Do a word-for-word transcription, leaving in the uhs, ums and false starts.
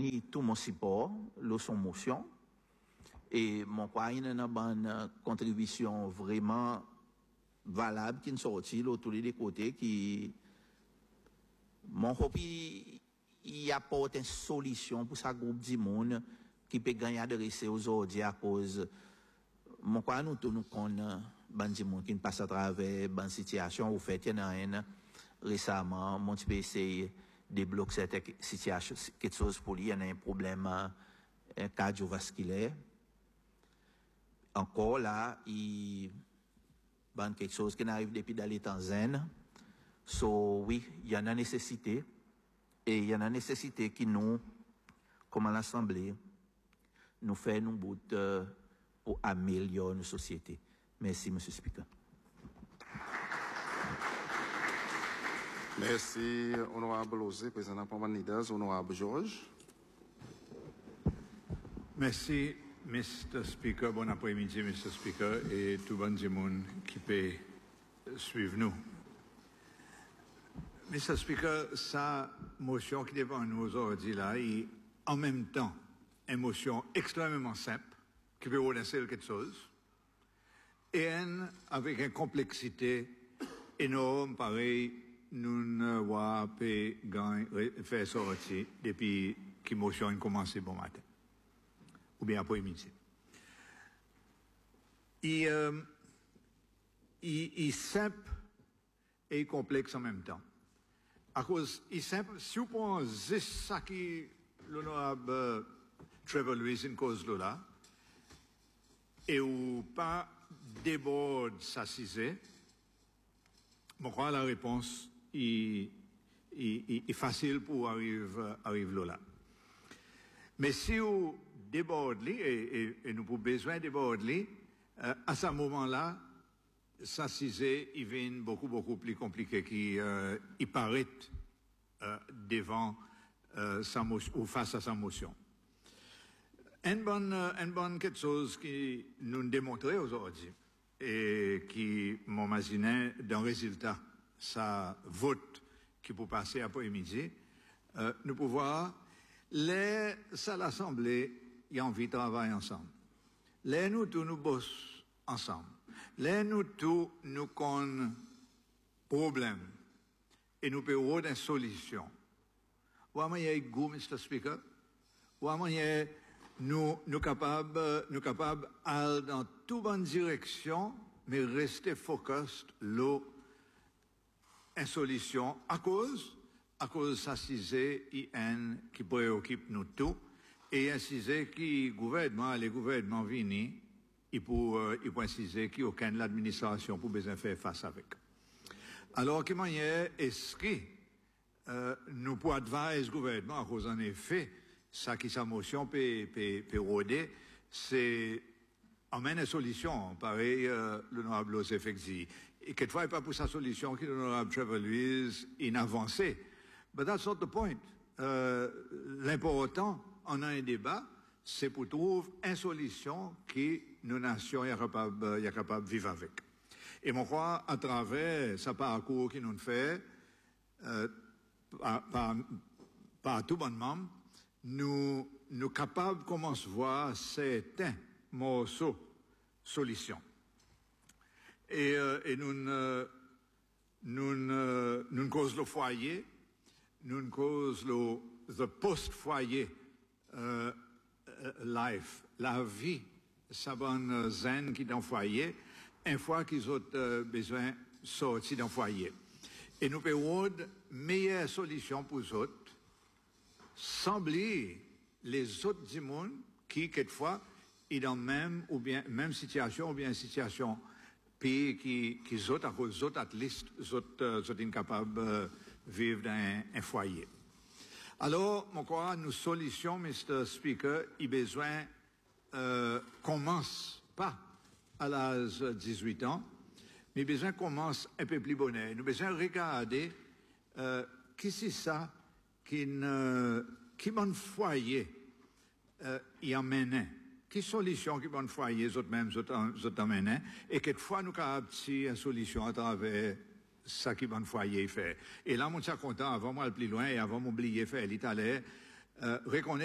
fournit tout mon support, le son motion. Et mon quoi, il y a une bonne contribution vraiment valable qui nous sortit de tous les côtés qui, mon hobby, il apporte une solution pour ce groupe du monde qui peut gagner adresser aujourd'hui à cause, mon quoi, nous, nous, nous, connaissons, ban du monde qui passe à travers, ban situation, ou fait, il y en a un, récemment, mon petit peu essayer de débloquer cette situation, quelque chose pour lui, il y en a un problème, euh, cardiovasculaire. Encore là, il, ban quelque chose qui n'arrive depuis dans les temps zen. So, oui, il y en a nécessité. Et il y en a nécessité qui nous, comme à l'Assemblée, nous fait nous bout euh, pour améliorer nos sociétés. Merci, Monsieur le Speaker. Merci, honorable Osé, président Pamanidas, honorable Georges. Merci, mister Speaker. Bon après-midi, mister Speaker, et tout bon du monde qui peut suivre nous. mister Speaker, sa motion qui est devant nous aujourd'hui là, est en même temps une motion extrêmement simple, qui peut redresser quelque chose, et une avec une complexité énorme, pareil, nous ne voyons pas faire sortir depuis que la motion a commencé bon matin, ou bien après-midi. Il, euh, il, il est simple et complexe en même temps. À cause, il est simple, si on prend juste ça qui l'honorable euh, Trevor Lewis une cause là, et ou pas déborde sa cisée, je crois la réponse est, est, est facile pour arriver, arriver là. Mais si on déborde, et, et, et nous avons besoin de déborder, euh, à ce moment-là, ça cisée, il vient beaucoup, beaucoup plus compliqué qu'il euh, paraît euh, devant euh, sa motion, ou face à sa motion. Une bonne, une bonne quelque chose qui nous démontrait aujourd'hui, et qui m'imaginait d'un résultat, ça vote qui peut passer après-midi, euh, nous pouvons voir, les, ça l'Assemblée, il y a envie de travailler ensemble. Les nous tous nous bossons ensemble. Les nous tous nous connaissons problèmes et nous pouvons des solutions. Vraiment, il y a un goût, mister Speaker. Vraiment, il y a nous, nous capables, nous capables d'aller dans toute bonne direction, mais rester focus là, une solution à cause, à cause de ça, c'est un qui préoccupe nous tous, et un sujet qui gouvernement, les gouvernements viennent, il pour, euh, il pour insister qu'il n'y a aucune administration pour besoin faire face avec. Alors, comment il y a, est-ce que, euh, nous pour advise gouvernement, à cause en effet, ça qui sa motion peut, peut, peut rôder, c'est, emmène une solution, pareil, euh, l'honorable Joseph dit. Et quelquefois, il n'y a pas pour sa solution que l'honorable Trevor Lewis, il avancé. But that's not the point. Euh, l'important, on a un débat, c'est pour trouver une solution qui, nos nations, y a capable, y a capable de vivre avec. Et moi, je crois, à travers ce parcours qui nous fait, euh, par, par, par tout bon membre, nous, nous capables de commencer à voir certains morceaux solutions. Et, euh, et nous, euh, nous, euh, nous causons le foyer, nous causons le, le post-foyer, euh, life, la vie, ça bonne zen qui est dans le foyer, une fois qu'ils ont euh, besoin de sortir dans le foyer. Et nous pouvons meilleure solution pour les autres, sembler les autres du monde qui, quelquefois, sont dans la même, ou bien, même situation, ou bien situation pays qui, qui sont à cause des autres, at least, sont, euh, sont incapables de vivre dans un, un foyer. Alors, mon crois, nos solutions, mister Speaker, il a besoin, euh, commence pas à l'âge de dix-huit ans, mais besoin commence un peu plus bonnet. Nous besoin regarder, euh, qui c'est ça qui ne, qui bon foyer, euh, y emmène. Qui solution qui bon foyer, autres mêmes, autres emmène. Et quelquefois, nous avons une solution à travers ça qui bon foyer fait. Et là, mon suis content, avant moi, le plus loin, et avant m'oublier faire l'Italie, euh, reconnaître